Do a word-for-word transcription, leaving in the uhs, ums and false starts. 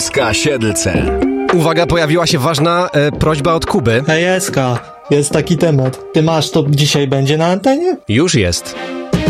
Eska Siedlce. Uwaga, pojawiła się ważna e, prośba od Kuby. Hej Eska, jest taki temat. Ty masz, to dzisiaj będzie na antenie? Już jest.